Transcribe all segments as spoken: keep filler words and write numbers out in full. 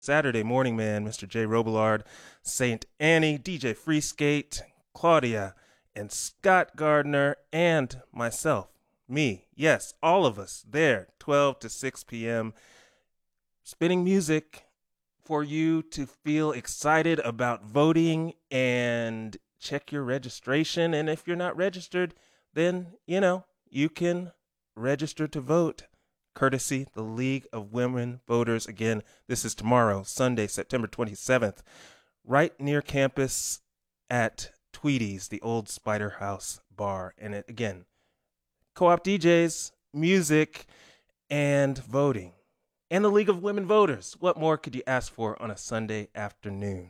Saturday Morning Man, Mister J. Robillard, Saint Annie, D J Freeskate, Claudia, and Scott Gardner, and myself, me, yes, all of us there, twelve to six p.m., spinning music for you to feel excited about voting and check your registration. And if you're not registered, then, you know, you can register to vote, courtesy the League of Women Voters. Again, this is tomorrow, Sunday, September twenty-seventh, right near campus at Tweedy's, the old Spider House bar. And it, again, co-op D Js, music, and voting. And the League of Women Voters. What more could you ask for on a Sunday afternoon?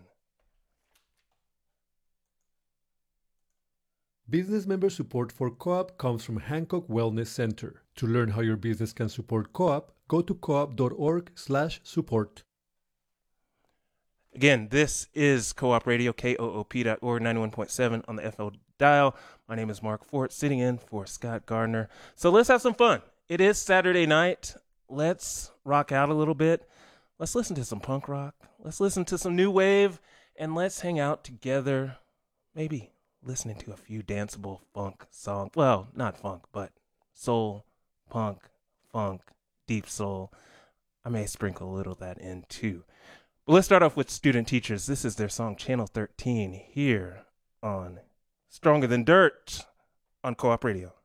Business member support for Co-op comes from Hancock Wellness Center. To learn how your business can support Co-op, go to coop.org slash support. Again, this is Co-op Radio, K O O P dot org, ninety-one point seven on the F L dial. My name is Mark Fort, sitting in for Scott Gardner. So let's have some fun. It is Saturday night. Let's rock out a little bit. Let's listen to some punk rock. Let's listen to some new wave. And let's hang out together, maybe listening to a few danceable funk songs. Well, not funk, but soul, punk, funk, deep soul. I may sprinkle a little of that in too. But let's start off with Student Teachers. This is their song Channel thirteen here on Stronger Than Dirt on Co-op Radio.